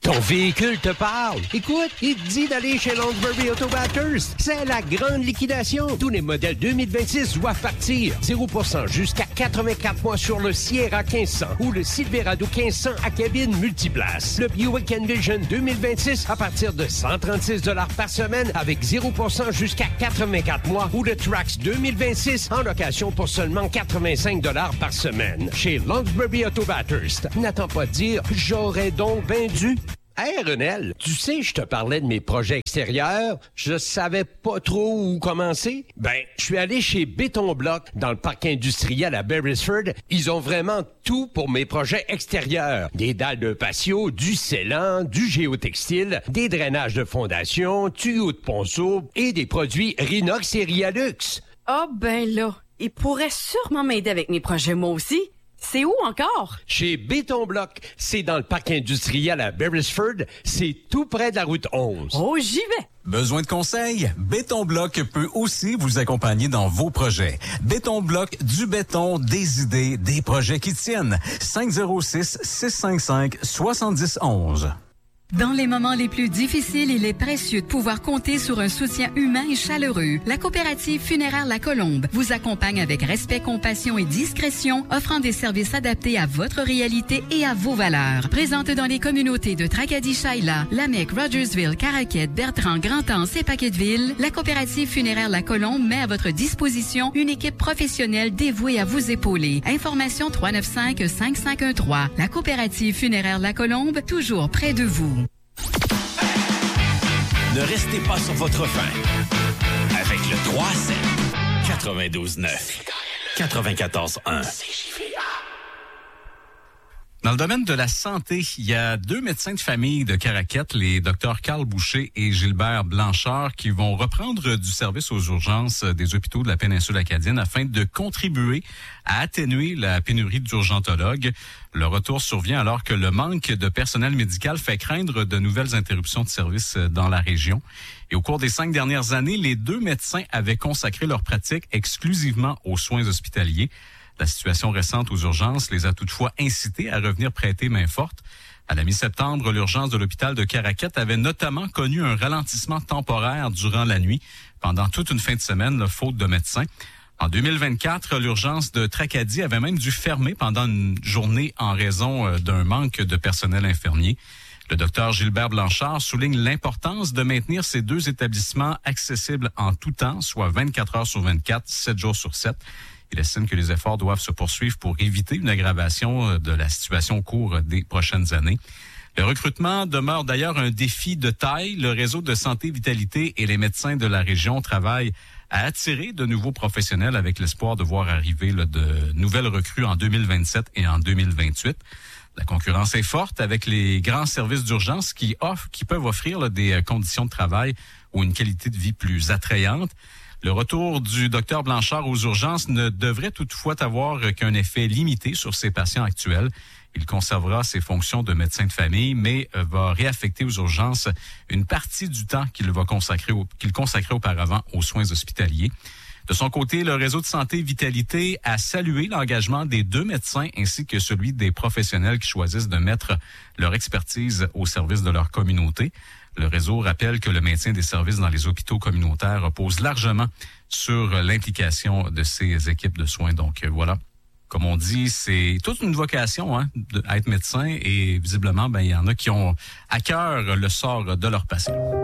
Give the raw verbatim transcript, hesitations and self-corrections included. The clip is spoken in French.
Ton véhicule te parle. Écoute, il te dit d'aller chez Lonsbury Auto Batters. C'est la grande liquidation. Tous les modèles deux mille vingt-six doivent partir. zéro pour cent jusqu'à quatre-vingt-quatre mois sur le Sierra quinze cents ou le Silverado quinze cents à cabine multiplace. Le Buick Envision deux mille vingt-six à partir de cent trente-six dollars par semaine avec zéro pour cent jusqu'à quatre-vingt-quatre mois ou le Trax deux mille vingt-six en location pour seulement quatre-vingt-cinq dollars par semaine. Chez Lonsbury Auto Batters. N'attends pas de dire « J'aurais donc bien dû ». Hey Renel, tu sais, je te parlais de mes projets extérieurs. Je savais pas trop où commencer. Ben, je suis allé chez Béton Bloc dans le parc industriel à Beresford. Ils ont vraiment tout pour mes projets extérieurs. Des dalles de patio, du scellant, du géotextile, des drainages de fondation, tuyaux de ponceau et des produits Rinox et Rialux. Ah ben là, il pourrait sûrement m'aider avec mes projets moi aussi. C'est où encore? Chez Béton Bloc. C'est dans le parc industriel à Beresford. C'est tout près de la route onze. Oh, j'y vais! Besoin de conseils? Béton Bloc peut aussi vous accompagner dans vos projets. Béton Bloc, du béton, des idées, des projets qui tiennent. cinq zéro six, six cinq cinq, sept zéro un un. Dans les moments les plus difficiles, il est précieux de pouvoir compter sur un soutien humain et chaleureux. La coopérative funéraire La Colombe vous accompagne avec respect, compassion et discrétion, offrant des services adaptés à votre réalité et à vos valeurs. Présente dans les communautés de Tracadie-Shaila, Lamec, Rogersville, Caraquette, Bertrand, Grand-Anse et Paquetteville, la coopérative funéraire La Colombe met à votre disposition une équipe professionnelle dévouée à vous épauler. Information trois neuf cinq, cinq cinq un trois. La coopérative funéraire La Colombe, toujours près de vous. Ne restez pas sur votre faim. Avec le trois sept, quatre-vingt-douze neuf, quatre-vingt-quatorze un. Dans le domaine de la santé, il y a deux médecins de famille de Caraquette, les docteurs Carl Boucher et Gilbert Blanchard, qui vont reprendre du service aux urgences des hôpitaux de la péninsule acadienne afin de contribuer à atténuer la pénurie d'urgentologues. Le retour survient alors que le manque de personnel médical fait craindre de nouvelles interruptions de service dans la région. Et au cours des cinq dernières années, les deux médecins avaient consacré leur pratique exclusivement aux soins hospitaliers. La situation récente aux urgences les a toutefois incités à revenir prêter main forte. À la mi-septembre, l'urgence de l'hôpital de Caraquette avait notamment connu un ralentissement temporaire durant la nuit, pendant toute une fin de semaine, faute de médecins. En deux mille vingt-quatre, l'urgence de Tracadie avait même dû fermer pendant une journée en raison d'un manque de personnel infirmier. Le docteur Gilbert Blanchard souligne l'importance de maintenir ces deux établissements accessibles en tout temps, soit vingt-quatre heures sur vingt-quatre, sept jours sur sept. Il estime que les efforts doivent se poursuivre pour éviter une aggravation de la situation au cours des prochaines années. Le recrutement demeure d'ailleurs un défi de taille. Le réseau de santé vitalité et les médecins de la région travaillent à attirer de nouveaux professionnels avec l'espoir de voir arriver là, de nouvelles recrues en deux mille vingt-sept et en deux mille vingt-huit. La concurrence est forte avec les grands services d'urgence qui offrent, qui peuvent offrir là, des conditions de travail ou une qualité de vie plus attrayante. Le retour du docteur Blanchard aux urgences ne devrait toutefois avoir qu'un effet limité sur ses patients actuels. Il conservera ses fonctions de médecin de famille, mais va réaffecter aux urgences une partie du temps qu'il va consacrer, au, qu'il consacrait auparavant aux soins hospitaliers. De son côté, le réseau de santé Vitalité a salué l'engagement des deux médecins ainsi que celui des professionnels qui choisissent de mettre leur expertise au service de leur communauté. Le réseau rappelle que le maintien des services dans les hôpitaux communautaires repose largement sur l'implication de ces équipes de soins. Donc voilà, comme on dit, c'est toute une vocation hein, d'être médecin et visiblement, ben il y en a qui ont à cœur le sort de leurs patients.